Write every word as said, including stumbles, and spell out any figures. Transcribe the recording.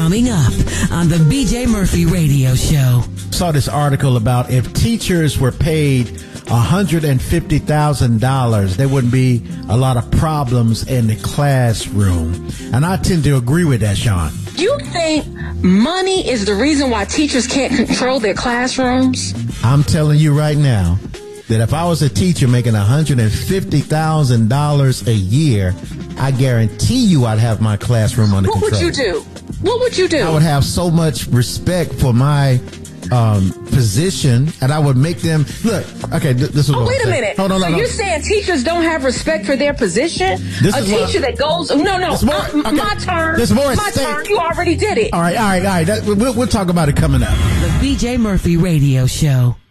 Coming up on the B J Murphy Radio Show. Saw this article about if teachers were paid one hundred fifty thousand dollars, there wouldn't be a lot of problems in the classroom. And I tend to agree with that, Sean. You think money is the reason why teachers can't control their classrooms? I'm telling you right now that if I was a teacher making one hundred fifty thousand dollars a year, I guarantee you I'd have my classroom under what control. What would you do? What would you do? I would have so much respect for my um, position, and I would make them look. Okay, th- this is. Oh, what wait I'm a saying. minute. Hold on, so hold on. you're saying teachers don't have respect for their position? This a is teacher what, that goes, no, no, more, uh, okay. my turn. There's more my stake. turn. You already did it. All right, all right, all right. That, we'll, we'll talk about it coming up. The B J Murphy Radio Show.